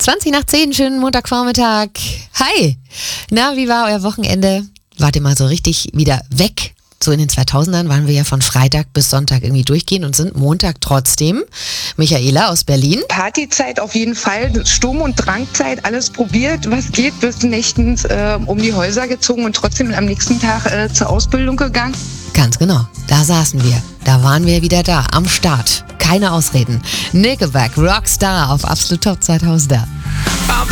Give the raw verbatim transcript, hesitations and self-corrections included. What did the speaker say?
zwanzig nach zehn, schönen Montagvormittag. Hi, na, wie war euer Wochenende? Wart ihr mal so richtig wieder weg? So in den zweitausendern waren wir ja von Freitag bis Sonntag irgendwie durchgehen und sind Montag trotzdem. Michaela aus Berlin. Partyzeit auf jeden Fall, Sturm- und Drangzeit, alles probiert, was geht, bis nächtens äh, um die Häuser gezogen und trotzdem am nächsten Tag äh, zur Ausbildung gegangen. Ganz genau, da saßen wir. Da waren wir wieder da, am Start. Keine Ausreden. Nickelback, Rockstar auf Absolut Top zweitausender.